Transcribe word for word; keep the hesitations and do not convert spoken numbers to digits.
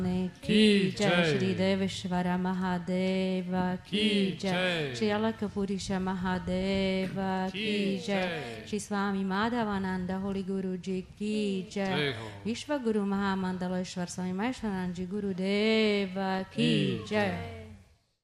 की जय, श्री देवेश्वर महादेव की जय, श्री अलक पुरुष महादेव की जय, श्री स्वामी माधवानंद होली गुरु जी की जय, विश्व गुरु महामंडलेश्वर स्वामी महेश्वरानंद जी गुरुदेव की जय.